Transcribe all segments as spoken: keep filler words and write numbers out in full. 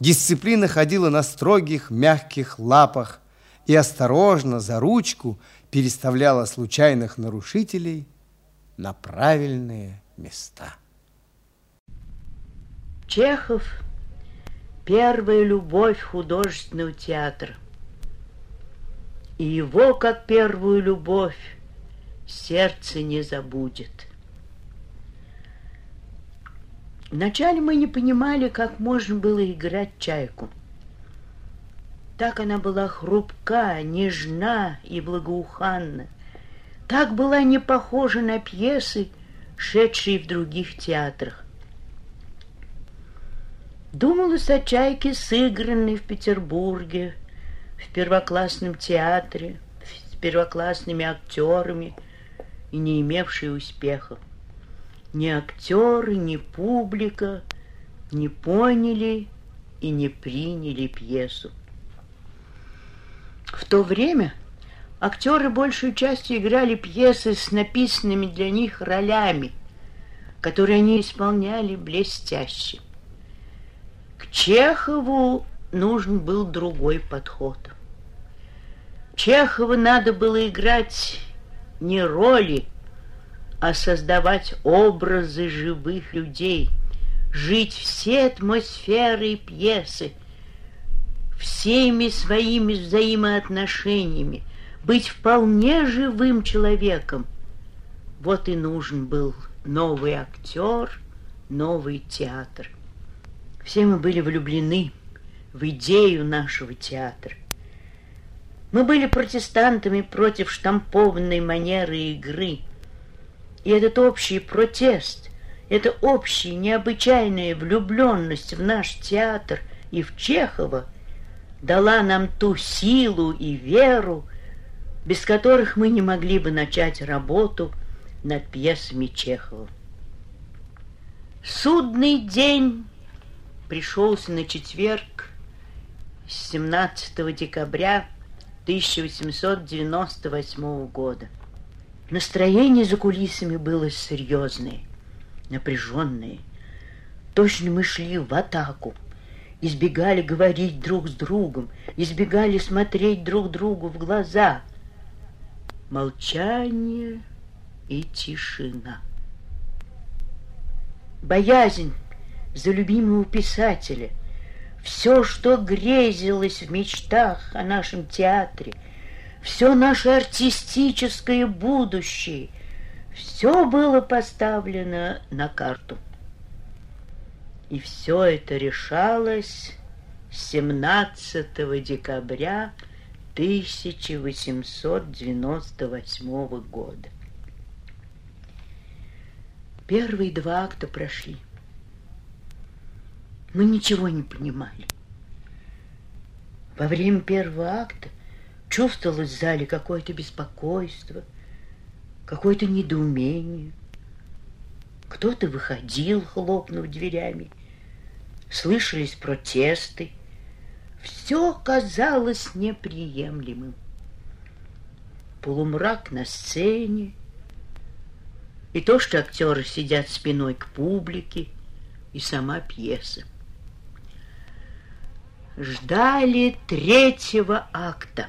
Дисциплина ходила на строгих, мягких лапах и осторожно за ручку переставляла случайных нарушителей на правильные места. Чехов – первая любовь художественного театра. И его, как первую любовь, сердце не забудет. Вначале мы не понимали, как можно было играть Чайку. Так она была хрупка, нежна и благоуханна. Так была не похожа на пьесы, шедшие в других театрах. Думалось о Чайке, сыгранной в Петербурге, в первоклассном театре, с первоклассными актерами и не имевшей успеха. Ни актеры, ни публика не поняли и не приняли пьесу. В то время актеры большей частью играли пьесы с написанными для них ролями, которые они исполняли блестяще. К Чехову нужен был другой подход. Чехову надо было играть не роли, а создавать образы живых людей, жить всей атмосферой пьесы, всеми своими взаимоотношениями, быть вполне живым человеком. Вот и нужен был новый актер, новый театр. Все мы были влюблены в идею нашего театра. Мы были протестантами против штампованной манеры игры. И этот общий протест, эта общая необычайная влюбленность в наш театр и в Чехова дала нам ту силу и веру, без которых мы не могли бы начать работу над пьесами Чехова. Судный день пришелся на четверг, семнадцатого декабря тысяча восемьсот девяносто восьмого года. Настроение за кулисами было серьезное, напряженное. Точно мы шли в атаку, избегали говорить друг с другом, избегали смотреть друг другу в глаза. Молчание и тишина. Боязнь за любимого писателя, все, что грезилось в мечтах о нашем театре, все наше артистическое будущее, все было поставлено на карту. И все это решалось семнадцатого декабря тысяча восемьсот девяносто восьмого года. Первые два акта прошли. Мы ничего не понимали. Во время первого акта чувствовалось в зале какое-то беспокойство, какое-то недоумение. Кто-то выходил, хлопнув дверями. Слышались протесты. Все казалось неприемлемым. Полумрак на сцене, и то, что актеры сидят спиной к публике, и сама пьеса. Ждали третьего акта.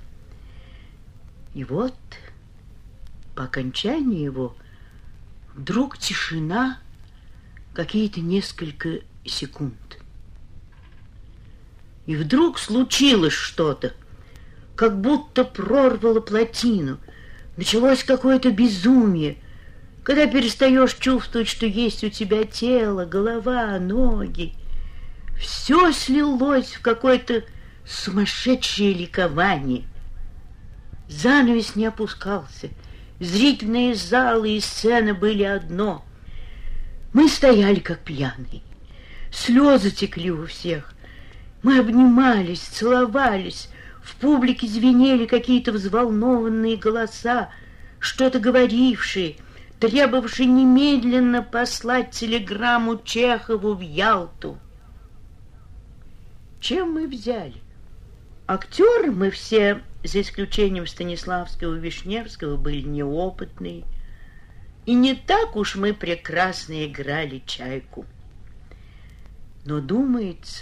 И вот, по окончании его, вдруг тишина какие-то несколько секунд. И вдруг случилось что-то, как будто прорвало плотину. Началось какое-то безумие, когда перестаешь чувствовать, что есть у тебя тело, голова, ноги. Все слилось в какое-то сумасшедшее ликование. Занавес не опускался. Зрительные залы и сцена были одно. Мы стояли, как пьяные. Слезы текли у всех. Мы обнимались, целовались. В публике звенели какие-то взволнованные голоса, что-то говорившие, требовавшие немедленно послать телеграмму Чехову в Ялту. Чем мы взяли? Актеры мы все, за исключением Станиславского и Вишневского, были неопытные. И не так уж мы прекрасно играли Чайку. Но, думается,